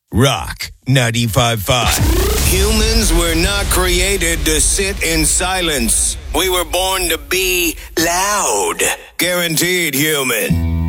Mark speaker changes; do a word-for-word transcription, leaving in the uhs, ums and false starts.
Speaker 1: Rock ninety-five point five. Humans were not created to sit in silence. We were born to be loud. Guaranteed human.